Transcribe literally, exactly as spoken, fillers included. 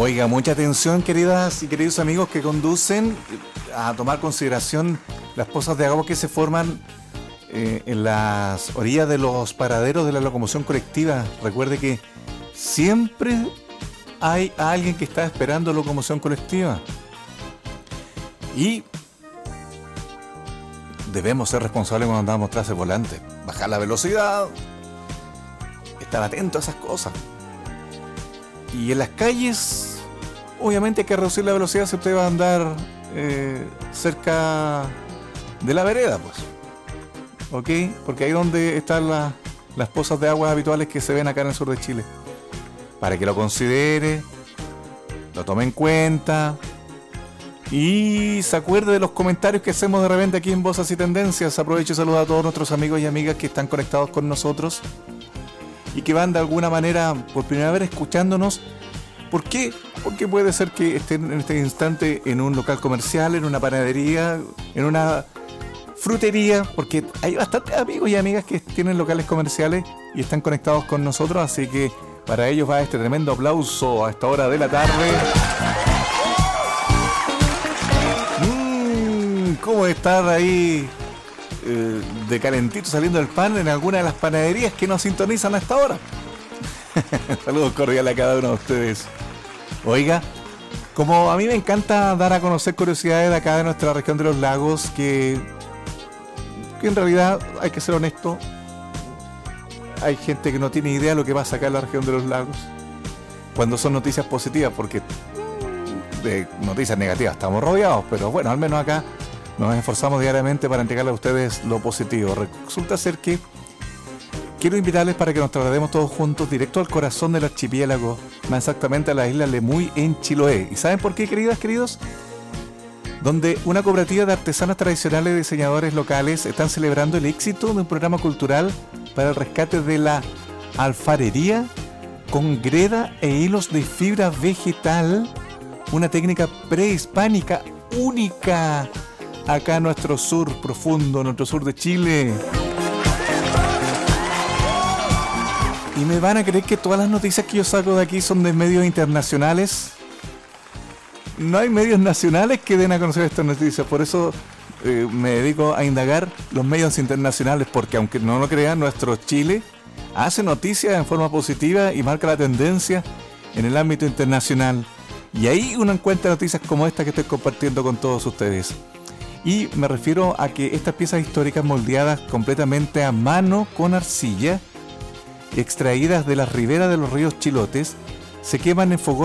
Oiga, mucha atención, queridas y queridos amigos que conducen, a tomar consideración las pozas de agua que se forman eh, en las orillas de los paraderos de la locomoción colectiva. Recuerde que siempre hay alguien que está esperando locomoción colectiva. Y debemos ser responsables cuando andamos tras el volante. Bajar la velocidad, estar atento a esas cosas. Y en las calles, obviamente hay que reducir la velocidad si usted va a andar eh, cerca de la vereda, pues. ¿Ok? Porque ahí es donde están la, las pozas de agua habituales que se ven acá en el sur de Chile. Para que lo considere, lo tome en cuenta y se acuerde de los comentarios que hacemos de repente aquí en Voces y Tendencias. Aprovecho y saludo a todos nuestros amigos y amigas que están conectados con nosotros y que van de alguna manera por primera vez escuchándonos. ¿Por qué? Porque puede ser que estén en este instante en un local comercial, en una panadería, en una frutería, porque hay bastantes amigos y amigas que tienen locales comerciales y están conectados con nosotros, así que para ellos va este tremendo aplauso a esta hora de la tarde. Mmm, ¿cómo estar ahí eh, de calentito saliendo el pan en alguna de las panaderías que nos sintonizan a esta hora? Saludos cordiales a cada uno de ustedes. Oiga, como a mí me encanta dar a conocer curiosidades de acá de nuestra región de los lagos, que, que en realidad, hay que ser honesto, hay gente que no tiene idea de lo que pasa acá en la región de los lagos cuando son noticias positivas, porque de noticias negativas estamos rodeados, pero bueno, al menos acá nos esforzamos diariamente para entregarle a ustedes lo positivo. Resulta ser que quiero invitarles para que nos traslademos todos juntos directo al corazón del archipiélago, más exactamente a la isla Lemuy en Chiloé. ¿Y saben por qué, queridas, queridos? Donde una cooperativa de artesanos tradicionales y diseñadores locales están celebrando el éxito de un programa cultural para el rescate de la alfarería con greda e hilos de fibra vegetal, una técnica prehispánica única acá en nuestro sur profundo, nuestro sur de Chile. Y me van a creer que todas las noticias que yo saco de aquí son de medios internacionales. No hay medios nacionales que den a conocer estas noticias, por eso eh, me dedico a indagar los medios internacionales, porque aunque no lo crean, nuestro Chile hace noticias en forma positiva y marca la tendencia en el ámbito internacional. Y ahí uno encuentra noticias como esta que estoy compartiendo con todos ustedes. Y me refiero a que estas piezas históricas moldeadas completamente a mano con arcilla, extraídas de las riberas de los ríos chilotes, se queman en fogones